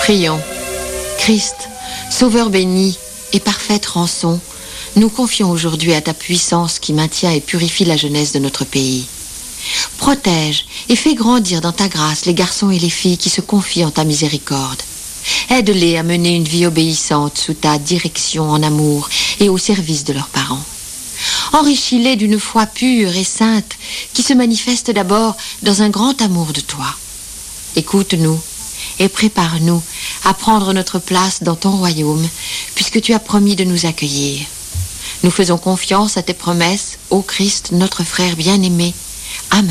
Prions. Christ, Sauveur béni et parfaite rançon, nous confions aujourd'hui à ta puissance qui maintient et purifie la jeunesse de notre pays. Protège et fais grandir dans ta grâce les garçons et les filles qui se confient en ta miséricorde. Aide-les à mener une vie obéissante sous ta direction en amour et au service de leurs parents. Enrichis-les d'une foi pure et sainte qui se manifeste d'abord dans un grand amour de toi. Écoute-nous et prépare-nous à prendre notre place dans ton royaume, puisque tu as promis de nous accueillir. Nous faisons confiance à tes promesses, ô Christ, notre frère bien-aimé,